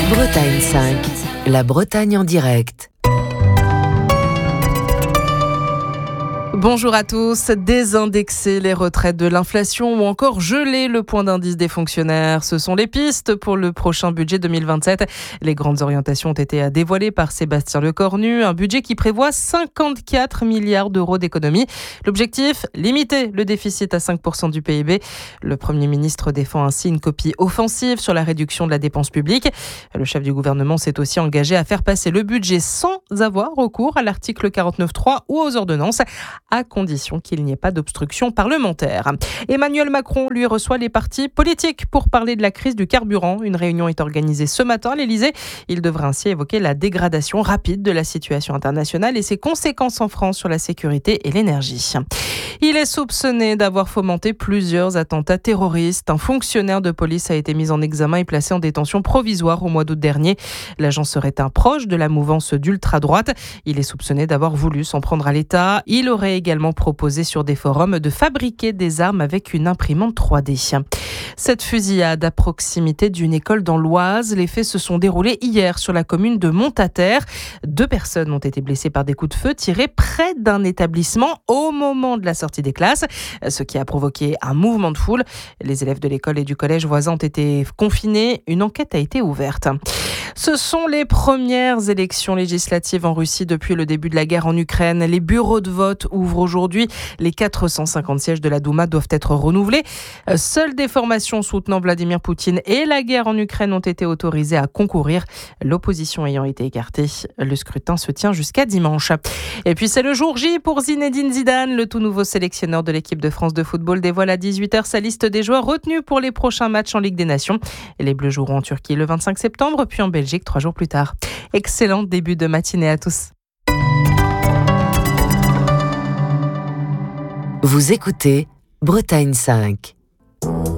Bretagne 5, la Bretagne en direct. Bonjour à tous. Désindexer les retraites de l'inflation ou encore geler le point d'indice des fonctionnaires, ce sont les pistes pour le prochain budget 2027. Les grandes orientations ont été dévoilées par Sébastien Lecornu, un budget qui prévoit 54 milliards d'euros d'économies. L'objectif, limiter le déficit à 5% du PIB. Le Premier ministre défend ainsi une copie offensive sur la réduction de la dépense publique. Le chef du gouvernement s'est aussi engagé à faire passer le budget sans avoir recours à l'article 49.3 ou aux ordonnances, à condition qu'il n'y ait pas d'obstruction parlementaire. Emmanuel Macron, lui, reçoit les partis politiques pour parler de la crise du carburant. Une réunion est organisée ce matin à l'Élysée. Il devra ainsi évoquer la dégradation rapide de la situation internationale et ses conséquences en France sur la sécurité et l'énergie. Il est soupçonné d'avoir fomenté plusieurs attentats terroristes. Un fonctionnaire de police a été mis en examen et placé en détention provisoire au mois d'août dernier. L'agent serait un proche de la mouvance d'ultra-droite. Il est soupçonné d'avoir voulu s'en prendre à l'État. Il aurait également proposé sur des forums de fabriquer des armes avec une imprimante 3D. Cette fusillade à proximité d'une école dans l'Oise, les faits se sont déroulés hier sur la commune de Montataire. 2 personnes ont été blessées par des coups de feu tirés près d'un établissement au moment de la sortie des classes, ce qui a provoqué un mouvement de foule. Les élèves de l'école et du collège voisin ont été confinés. Une enquête a été ouverte. Ce sont les premières élections législatives en Russie depuis le début de la guerre en Ukraine. Les bureaux de vote ouvrent aujourd'hui. Les 450 sièges de la Douma doivent être renouvelés. Seules des formations soutenant Vladimir Poutine et la guerre en Ukraine ont été autorisées à concourir. L'opposition ayant été écartée, le scrutin se tient jusqu'à dimanche. Et puis c'est le jour J pour Zinedine Zidane. Le tout nouveau sélectionneur de l'équipe de France de football dévoile à 18h sa liste des joueurs retenus pour les prochains matchs en Ligue des Nations. Les Bleus joueront en Turquie le 25 septembre, puis en Belgique 3 jours plus tard. Excellent début de matinée à tous. Vous écoutez Bretagne 5.